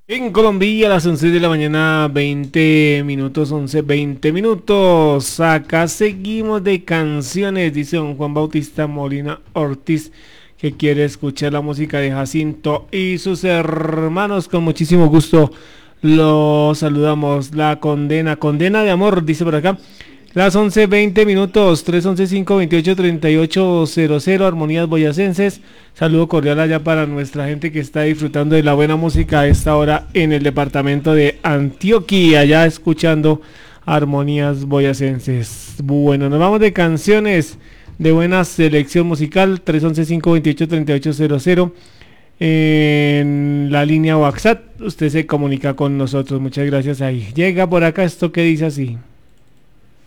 En Colombia a las 11 de la mañana, 20 minutos, 11, 20 minutos. Acá seguimos de canciones, dice don Juan Bautista Molina Ortiz, que quiere escuchar la música de Jacinto y sus hermanos. Con muchísimo gusto los saludamos. La condena de amor, dice por acá. Las 11:20 minutos, 311-528-3800, Armonías Boyacenses. Saludo cordial allá para nuestra gente que está disfrutando de la buena música a esta hora en el departamento de Antioquia, allá escuchando Armonías Boyacenses. Bueno, nos vamos de canciones de buena selección musical, 311-528-3800. En la línea WhatsApp, usted se comunica con nosotros. Muchas gracias ahí. Llega por acá esto que dice así.